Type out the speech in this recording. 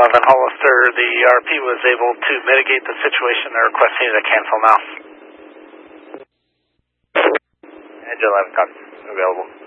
11 Hollister, the RP was able to mitigate the situation. They're requesting you to cancel now. Engine 11, copy. Available.